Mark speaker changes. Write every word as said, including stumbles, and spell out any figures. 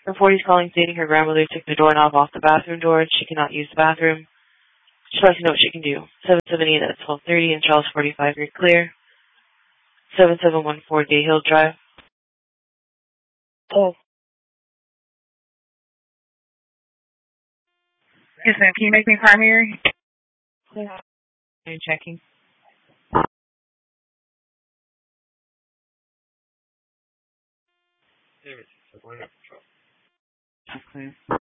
Speaker 1: Her forty is calling stating her grandmother took the doorknob off the bathroom door and she cannot use the bathroom. She'd like to know what she can do. seven seven eight at twelve thirty and Charles forty-five, you're clear. seven seven one four Day Hill Drive.
Speaker 2: Oh. Yes, ma'am. Can you make me primary?
Speaker 1: Yeah. Are you checking? Okay.